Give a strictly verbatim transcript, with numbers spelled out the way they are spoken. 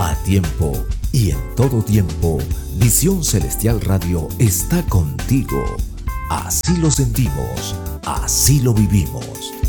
A tiempo y en todo tiempo, Visión Celestial Radio está contigo. Así lo sentimos, así lo vivimos.